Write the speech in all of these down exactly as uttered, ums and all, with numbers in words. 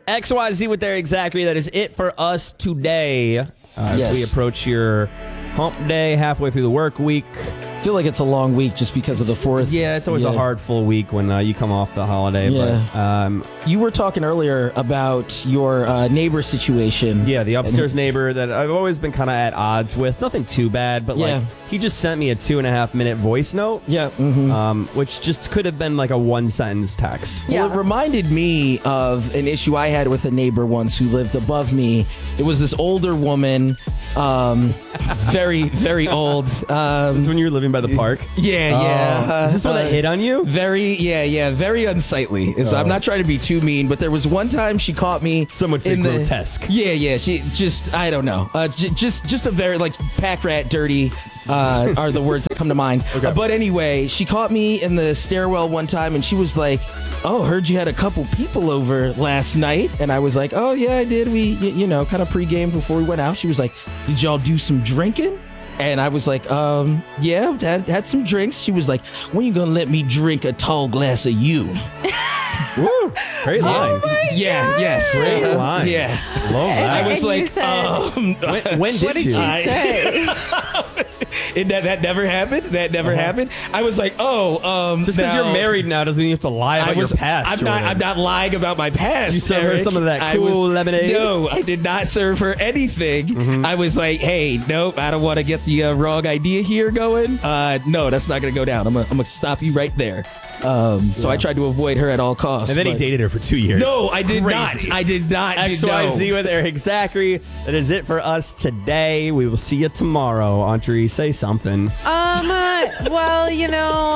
X Y Z with their exactly. That is it for us today. Uh, as Yes. we approach your hump day, halfway through the work week. I feel like it's a long week just because of the fourth. Yeah, it's always Yeah. a hard full week when uh, you come off the holiday. Yeah. But um, You were talking earlier about your uh, neighbor situation. yeah, the upstairs neighbor that I've always been kind of at odds with. Nothing too bad, but Yeah. like he just sent me a two and a half minute voice note. Yeah. Mm-hmm. Um, which just could have been like a one sentence text. Well, it reminded me of an issue I had with a neighbor once who lived above me. It was this older woman, um, very, very old. Um, This is when you were living by the park. yeah, yeah. Oh. Is this one that Uh, hit on you? Very, yeah, yeah, very unsightly. So Oh. I'm not trying to be too mean, but there was one time she caught me. Some would say in the- grotesque. Yeah, yeah. She just, I don't know. Uh, j- just, just a very like pack rat, dirty. Uh, are the words that come to mind. Okay. Uh, but anyway, she caught me in the stairwell one time, and she was like, "Oh, heard you had a couple people over last night." And I was like, "Oh yeah, I did. We, y- you know, kind of pregame before we went out." She was like, "Did y'all do some drinking?" And I was like, um, yeah, had, had some drinks. She was like, when you gonna let me drink a tall glass of you? Woo! Great line. Yeah, yes. Great Uh, line. Yeah. Love I that. was And you like, said- um, when, when did, What did you I- say? it, that, that never happened. That never happened. I was like, oh, um, Just because now- you're married now doesn't mean you have to lie about I was, your past. I'm not. Jordan. I'm not lying about my past. You serve her Eric. some of that I cool was- lemonade? No, I did not serve her anything. Mm-hmm. I was like, hey, nope, I don't want to get the uh, wrong idea here going. Uh, no, that's not gonna go down. I'm gonna, I'm gonna stop you right there. Um, so I tried to avoid her at all costs. And then he but- dated her for two years. No, I did Crazy. not. I did not. X Y Z no. with Eric Zachary. That is it for us today. We will see you tomorrow. Andre, say something. Um, uh, well, you know,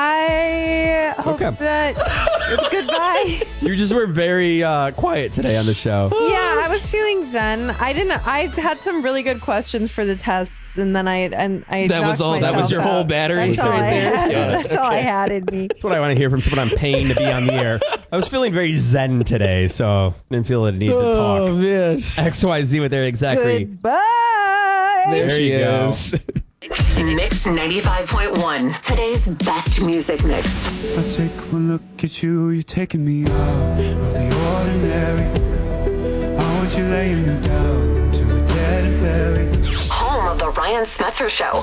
I hope Okay. that. Goodbye. You just were very uh, quiet today on the show. Yeah, I was feeling zen. I didn't. I had some really good questions for the test, and then I and I. That was knocked all- that was myself your whole out. battery? That's all I Right there. had. Got it. That's all I had in me. That's what I want to hear from someone I'm paying to be on the air. I was feeling very zen today, so didn't feel the need to Oh talk. man. X Y Z with Eric Zachary. Goodbye. There, There she you go. is. Mix ninety-five point one, today's best music mix. I take one look at you, you're taking me out of the ordinary. I want you laying me down to a dead and buried. Home of the Ryan Smetzer Show.